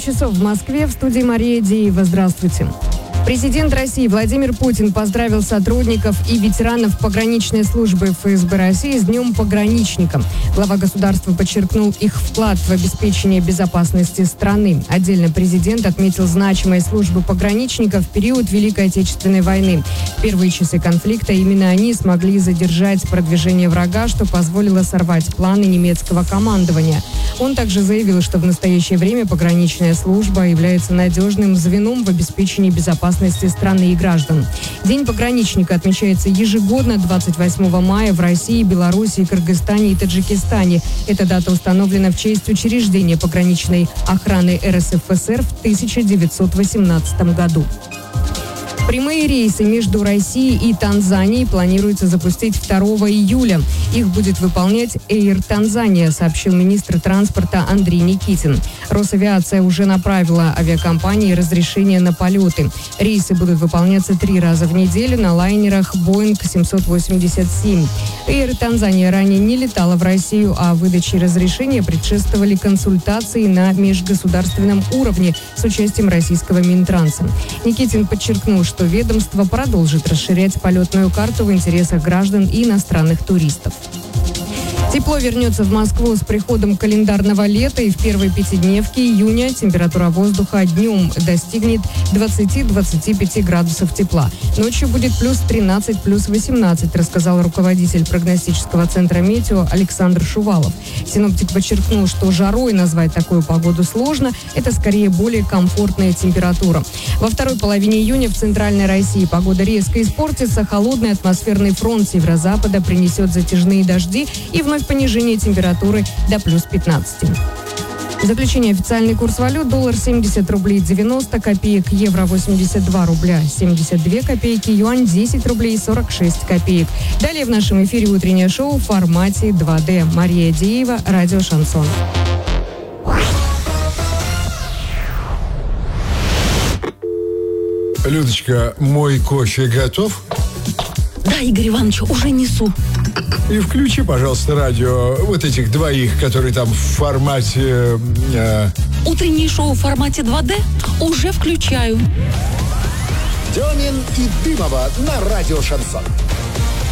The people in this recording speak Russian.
часов в Москве. В студии Мария Деева. Здравствуйте. Президент России Владимир Путин поздравил сотрудников и ветеранов пограничной службы ФСБ России с Днем пограничника. Глава государства подчеркнул их вклад в обеспечение безопасности страны. Отдельно президент отметил значимость службы пограничников в период Великой Отечественной войны. В первые часы конфликта именно они смогли задержать продвижение врага, что позволило сорвать планы немецкого командования. Он также заявил, что в настоящее время пограничная служба является надежным звеном в обеспечении безопасности страны и граждан. День пограничника отмечается ежегодно 28 мая в России, Беларуси, Кыргызстане и Таджикистане. Эта дата установлена в честь учреждения пограничной охраны РСФСР в 1918 году. Прямые рейсы между Россией и Танзанией планируется запустить 2 июля. Их будет выполнять Air Tanzania, сообщил министр транспорта Андрей Никитин. Росавиация уже направила авиакомпании разрешение на полеты. Рейсы будут выполняться 3 раза в неделю на лайнерах Boeing 787. Air Tanzania ранее не летала в Россию, а выдаче разрешения предшествовали консультации на межгосударственном уровне с участием российского Минтранса. Никитин подчеркнул, что ведомство продолжит расширять полетную карту в интересах граждан и иностранных туристов. Тепло вернется в Москву с приходом календарного лета, и в первой пятидневке июня температура воздуха днем достигнет 20-25 градусов тепла. Ночью будет плюс 13, плюс 18, рассказал руководитель прогностического центра «Метео» Александр Шувалов. Синоптик подчеркнул, что жарой назвать такую погоду сложно, это скорее более комфортная температура. Во второй половине июня в центральной России погода резко испортится, холодный атмосферный фронт северо-запада принесет затяжные дожди и вновь понижение температуры до плюс 15. В заключение официальный курс валют: доллар 70 рублей 90 копеек, евро 82 рубля 72 копейки, юань 10 рублей 46 копеек. Далее в нашем эфире утреннее шоу в формате 2D. Мария Деева, радио «Шансон». Людочка, мой кофе готов? Да, Игорь Иванович, уже несу. И включи, пожалуйста, радио вот этих двоих, которые там в формате... Утреннее шоу в формате 2D уже включаю. Демин и Дымова на радио «Шансон».